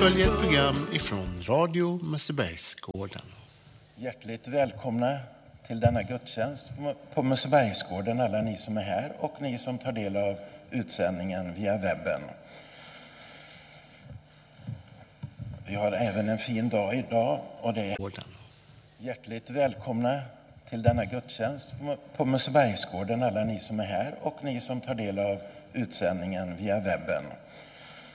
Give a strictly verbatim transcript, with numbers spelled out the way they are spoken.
följer ett program ifrån Radio Mössebergsgården. Hjärtligt välkomna till denna gudstjänst på Mössebergsgården, alla ni som är här och ni som tar del av utsändningen via webben. Vi har även en fin dag idag och det är hjärtligt välkomna till denna gudstjänst på Mössebergsgården, alla ni som är här och ni som tar del av utsändningen via webben.